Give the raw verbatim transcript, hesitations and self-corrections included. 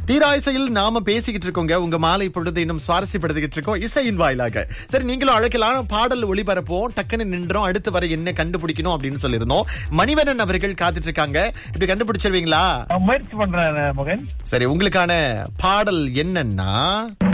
தீரா இசையில் நாம பேசிக்கிட்டு இருக்கோங்க. உங்க மாலை பொழுது இன்னும் சுவாரஸ்யப்படுத்திக்கிட்டு இருக்கோம் இசையின் வாயிலாக. சரி, நீங்களும் அழைக்கலாம், பாடல் ஒளிபரப்போம், டக்குன்னு நின்றோம், அடுத்து வர என்ன கண்டுபிடிக்கணும் அப்படின்னு சொல்லியிருந்தோம். மணிவண்ணன் அவர்கள் காத்துட்டு இருக்காங்க. இப்படி கண்டுபிடிச்சிருவீங்களா? முயற்சி பண்றேன் மகன். சரி, உங்களுக்கான பாடல் என்னன்னா